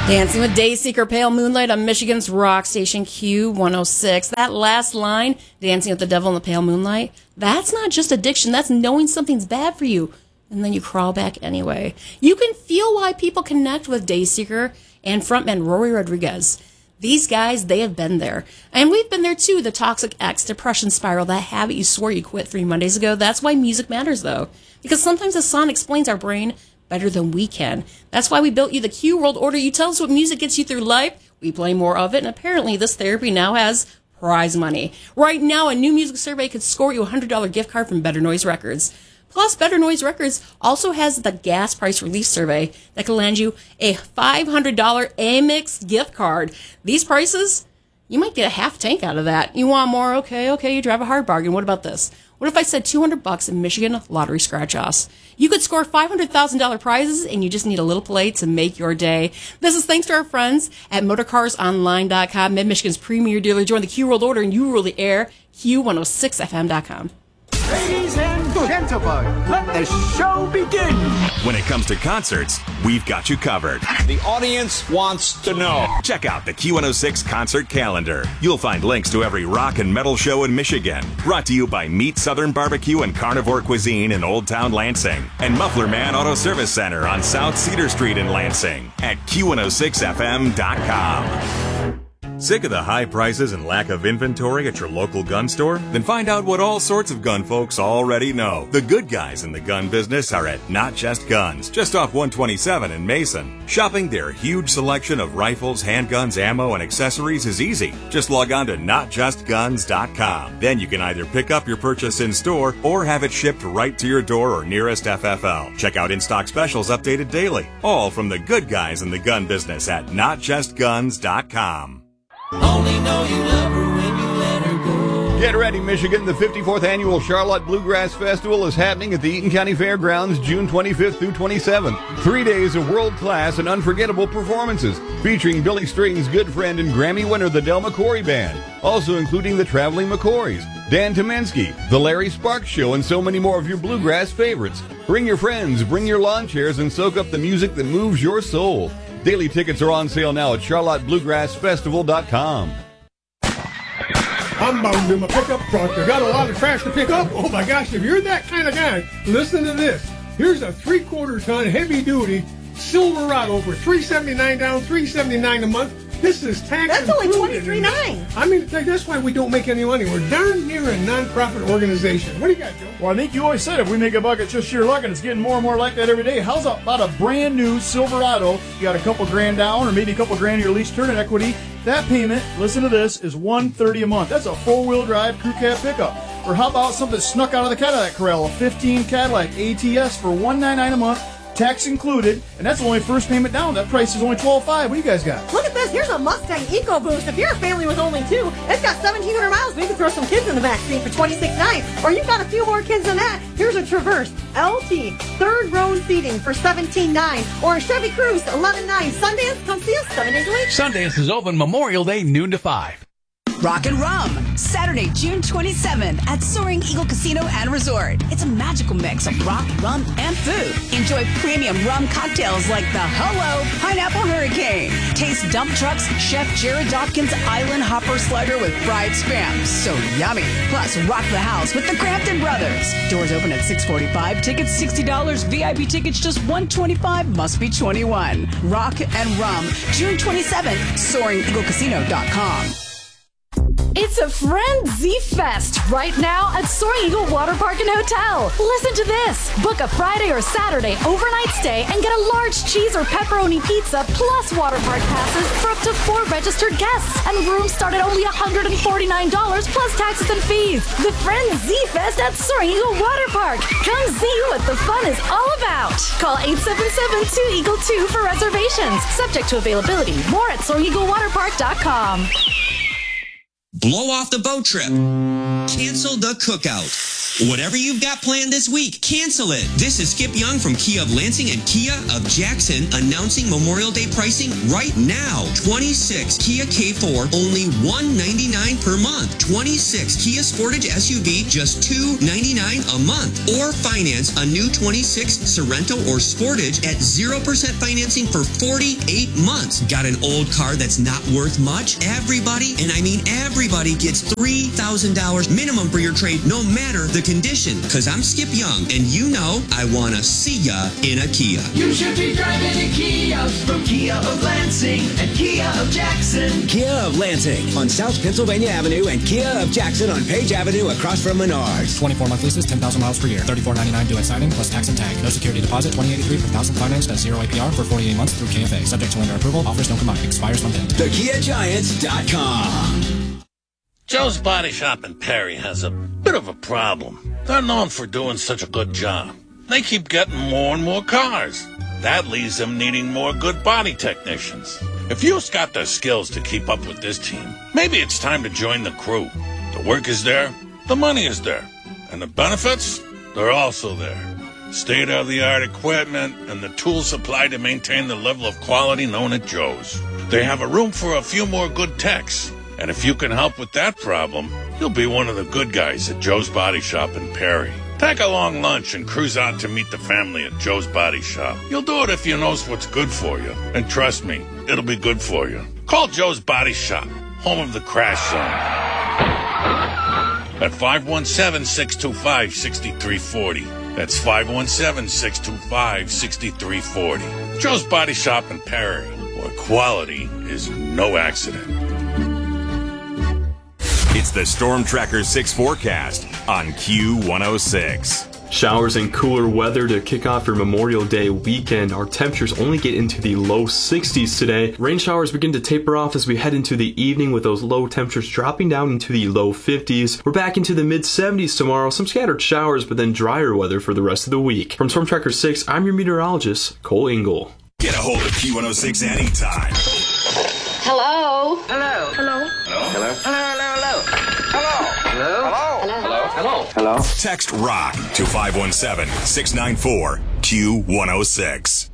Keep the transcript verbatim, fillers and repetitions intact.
Dancing with Dayseeker, Pale Moonlight on Michigan's rock station Q one oh six. That last line, Dancing with the Devil in the Pale Moonlight, that's not just addiction, that's knowing something's bad for you, and then you crawl back anyway. You can feel why people connect with Dayseeker and frontman Rory Rodriguez. These guys, they have been there. And we've been there too, the toxic ex, depression spiral, that habit you swore you quit three Mondays ago. That's why music matters, though. Because sometimes a song explains our brain better than we can. That's why we built you the Q World Order. You tell us what music gets you through life. We play more of it, and apparently this therapy now has prize money. Right now, a new music survey could score you a one hundred dollars gift card from Better Noise Records. Plus, Better Noise Records also has the gas price relief survey that could land you a five hundred dollars Amex gift card. These prices, you might get a half tank out of that. You want more? Okay, okay, you drive a hard bargain. What about this? What if I said two hundred bucks in Michigan lottery scratch-offs? You could score five hundred thousand dollars prizes, and you just need a little play to make your day. This is thanks to our friends at motorcars online dot com, Mid-Michigan's premier dealer. Join the Q World Order, and you rule the air. Q one oh six F M dot com. Ladies and gentlemen, let the show begin. When it comes to concerts, we've got you covered. The audience wants to know. Check out the Q one oh six concert calendar. You'll find links to every rock and metal show in Michigan. Brought to you by Meat Southern Barbecue and Carnivore Cuisine in Old Town Lansing. And Muffler Man Auto Service Center on South Cedar Street in Lansing at Q one oh six F M dot com. Sick of the high prices and lack of inventory at your local gun store? Then find out what all sorts of gun folks already know. The good guys in the gun business are at Not Just Guns, just off one twenty-seven in Mason. Shopping their huge selection of rifles, handguns, ammo, and accessories is easy. Just log on to not just guns dot com. Then you can either pick up your purchase in store or have it shipped right to your door or nearest F F L. Check out in-stock specials updated daily. All from the good guys in the gun business at not just guns dot com. Only know you love her when you let her go. Get ready, Michigan. The fifty-fourth Annual Charlotte Bluegrass Festival is happening at the Eaton County Fairgrounds June twenty-fifth through twenty-seventh. Three days of world-class and unforgettable performances featuring Billy String's good friend and Grammy winner, the Del McCoury Band. Also including the Traveling McCourys, Dan Tomensky, The Larry Sparks Show, and so many more of your bluegrass favorites. Bring your friends, bring your lawn chairs, and soak up the music that moves your soul. Daily tickets are on sale now at charlotte bluegrass festival dot com. I'm bound in my pickup truck. I got a lot of trash to pick up. Oh my gosh, if you're that kind of guy, listen to this. Here's a three-quarter ton heavy-duty Silverado for three seventy-nine down, three seventy-nine a month. This is tax That's only twenty-three nine. I mean, that's why we don't make any money. We're darn near a non-profit organization. What do you got, Joe? Well, I think you always said if we make a buck, it's just sheer luck, and it's getting more and more like that every day. How's about a brand new Silverado? You got a couple grand down, or maybe a couple grand in your lease turn-in equity. That payment, listen to this, is one hundred thirty dollars a month. That's a four-wheel drive crew cab pickup. Or how about something snuck out of the Cadillac Corral, a fifteen Cadillac A T S for one hundred ninety-nine dollars a month. Tax included, and that's only first payment down. That price is only twelve five. What do you guys got? Look at this. Here's a Mustang EcoBoost. If you're a family with only two, it's got seventeen hundred miles. We can throw some kids in the back seat for twenty-six nine. Or you've got a few more kids than that. Here's a Traverse L T, third row seating for seventeen nine. Or a Chevy Cruze eleven nine. Sundance, come see us seven days a week. Sundance is open Memorial Day, noon to five. Rock and Rum, Saturday, June twenty-seventh at Soaring Eagle Casino and Resort. It's a magical mix of rock, rum, and food. Enjoy premium rum cocktails like the Hello Pineapple Hurricane. Taste Dump Truck's Chef Jared Dawkins Island Hopper Slider with fried spam. So yummy. Plus, rock the house with the Crampton Brothers. Doors open at six forty-five. Tickets sixty dollars. V I P tickets just one hundred twenty-five dollars. Must be twenty-one. Rock and Rum, June twenty-seventh, soaring eagle casino dot com. It's a Frenzy Fest right now at Soaring Eagle Water Park and Hotel. Listen to this. Book a Friday or Saturday overnight stay and get a large cheese or pepperoni pizza plus water park passes for up to four registered guests. And rooms start at only one hundred forty-nine dollars plus taxes and fees. The Frenzy Fest at Soaring Eagle Water Park. Come see what the fun is all about. Call eight seven seven, two eagle two for reservations. Subject to availability. More at soaring eagle water park dot com. Blow off the boat trip. Cancel the cookout. Whatever you've got planned this week, cancel it. This is Skip Young from Kia of Lansing and Kia of Jackson announcing Memorial Day pricing right now. twenty-six Kia K four, only one hundred ninety-nine dollars per month. twenty-six Kia Sportage S U V, just two hundred ninety-nine dollars a month. Or finance a new twenty-six Sorento or Sportage at zero percent financing for forty-eight months. Got an old car that's not worth much? Everybody, and I mean everybody, gets three thousand dollars minimum for your trade, no matter the condition. Cause I'm Skip Young, and you know I wanna see ya in a Kia. You should be driving a Kia from Kia of Lansing and Kia of Jackson. Kia of Lansing on South Pennsylvania Avenue and Kia of Jackson on Page Avenue across from Menards. twenty-four month leases, ten thousand miles per year. thirty-four ninety-nine due at signing plus tax and tag. No security deposit. twenty eighty-three per thousand financed at zero A P R for forty-eight months through K F A. Subject to lender approval. Offers don't combine. Expires month end. The Kia Giants dot com. Joe's Body Shop in Perry has a bit of a problem. They're known for doing such a good job. They keep getting more and more cars. That leaves them needing more good body technicians. If you've got the skills to keep up with this team, maybe it's time to join the crew. The work is there, the money is there, and the benefits, they're also there. State-of-the-art equipment and the tools supplied to maintain the level of quality known at Joe's. They have a room for a few more good techs. And if you can help with that problem, you'll be one of the good guys at Joe's Body Shop in Perry. Take a long lunch and cruise out to meet the family at Joe's Body Shop. You'll do it if you know what's good for you. And trust me, it'll be good for you. Call Joe's Body Shop, home of the Crash Zone, at five one seven, six two five, six three four zero. That's five one seven, six two five, six three four zero. Joe's Body Shop in Perry, where quality is no accident. It's the Storm Tracker six forecast on Q one oh six. Showers and cooler weather to kick off your Memorial Day weekend. Our temperatures only get into the low sixties today. Rain showers begin to taper off as we head into the evening, with those low temperatures dropping down into the low fifties. We're back into the mid seventies tomorrow. Some scattered showers, but then drier weather for the rest of the week. From Storm Tracker six, I'm your meteorologist, Cole Ingle. Get a hold of Q one oh six anytime. Hello? Hello? Hello? Hello? Hello? Hello? Hello? Hello? Hello? Hello? Hello? Hello? Text ROCK to five one seven, six nine four, Q one oh six.